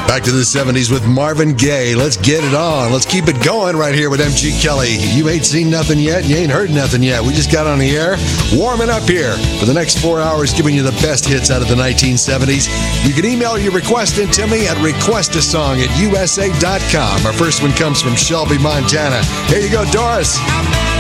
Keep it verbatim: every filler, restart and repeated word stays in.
Back to the seventies with Marvin Gaye. Let's get it on. Let's keep it going right here with M G Kelly. You ain't seen nothing yet. You ain't heard nothing yet. We just got on the air, warming up here for the next four hours, giving you the best hits out of the nineteen seventies. You can email your request in to me at request a song at u s a dot com. Our first one comes from Shelby, Montana. Here you go, Doris.